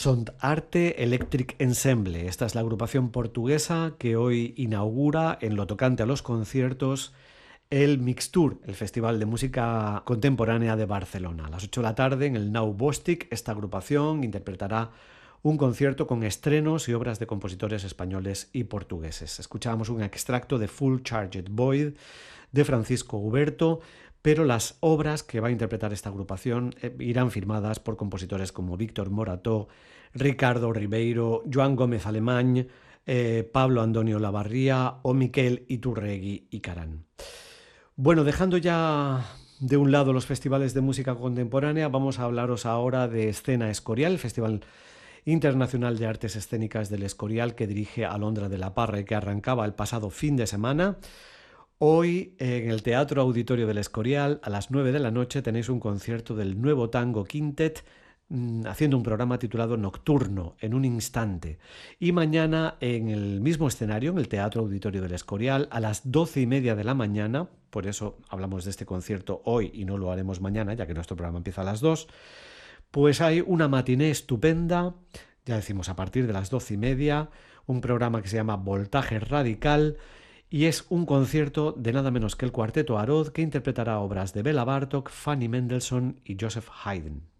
Sont Arte Electric Ensemble. Esta es la agrupación portuguesa que hoy inaugura, en lo tocante a los conciertos, el Mixtur, el Festival de Música Contemporánea de Barcelona. A las 8 de la tarde, en el Nau Bostic, esta agrupación interpretará un concierto con estrenos y obras de compositores españoles y portugueses. Escuchábamos un extracto de Full Charged Void de Francisco Huberto, pero las obras que va a interpretar esta agrupación irán firmadas por compositores como Víctor Morató, Ricardo Ribeiro, Joan Gómez Alemany, Pablo Antonio Lavarría o Miquel Iturregui y Carán. Bueno, dejando ya de un lado los festivales de música contemporánea, vamos a hablaros ahora de Escena Escorial, el Festival Internacional de Artes Escénicas del Escorial que dirige Alondra de la Parra y que arrancaba el pasado fin de semana. Hoy en el Teatro Auditorio del Escorial a las 9 de la noche tenéis un concierto del Nuevo Tango Quintet haciendo un programa titulado Nocturno, en un instante. Y mañana en el mismo escenario, en el Teatro Auditorio del Escorial, a las 12:30 de la mañana, por eso hablamos de este concierto hoy y no lo haremos mañana, ya que nuestro programa empieza a las 2, pues hay una matiné estupenda, ya decimos a partir de las 12:30, un programa que se llama Voltaje Radical, y es un concierto de nada menos que el Cuarteto Arod, que interpretará obras de Bela Bartók, Fanny Mendelssohn y Joseph Haydn.